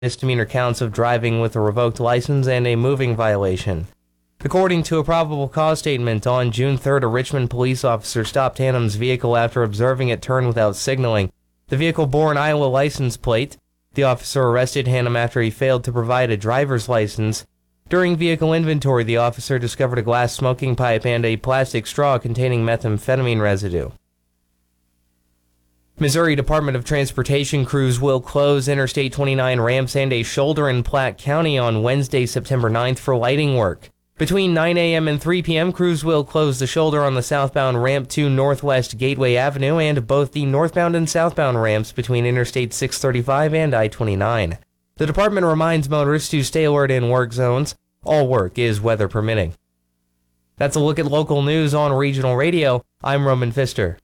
misdemeanor counts of driving with a revoked license and a moving violation. According to a probable cause statement, on June 3rd, a Richmond police officer stopped Hannum's vehicle after observing it turn without signaling. The vehicle bore an Iowa license plate. The officer arrested Hannum after he failed to provide a driver's license. During vehicle inventory, the officer discovered a glass smoking pipe and a plastic straw containing methamphetamine residue. Missouri Department of Transportation crews will close Interstate 29 ramps and a shoulder in Platte County on Wednesday, September 9th for lighting work. Between 9 a.m. and 3 p.m., crews will close the shoulder on the southbound ramp to Northwest Gateway Avenue and both the northbound and southbound ramps between Interstate 635 and I-29. The department reminds motorists to stay alert in work zones. All work is weather permitting. That's a look at local news on Regional Radio. I'm Roman Pfister.